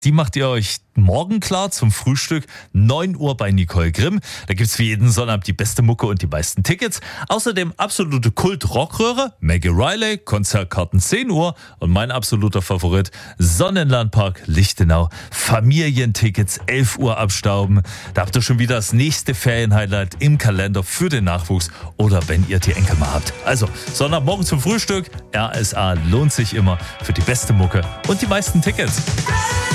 Die macht ihr euch morgen klar zum Frühstück, 9 Uhr bei Nicole Grimm. Da gibt's wie jeden Sonnabend die beste Mucke und die meisten Tickets. Außerdem absolute Kult-Rockröhre, Maggie Riley, Konzertkarten 10 Uhr und mein absoluter Favorit, Sonnenlandpark Lichtenau. Familientickets 11 Uhr abstauben. Da habt ihr schon wieder das nächste Ferienhighlight im Kalender für den Nachwuchs oder wenn ihr die Enkel mal habt. Also, Sonntagmorgen zum Frühstück, RSA lohnt sich immer für die beste Mucke und die meisten Tickets.